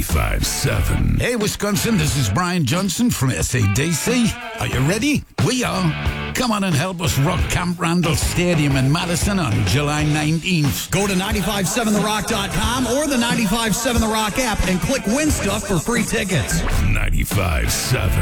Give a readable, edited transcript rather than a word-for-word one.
95.7. Hey, Wisconsin, this is Brian Johnson from SADC. Are you ready? We are. Come on and help us rock Camp Randall Stadium in Madison on July 19th. Go to 957therock.com or the 957 The Rock app and click Win Stuff for free tickets. 95.7.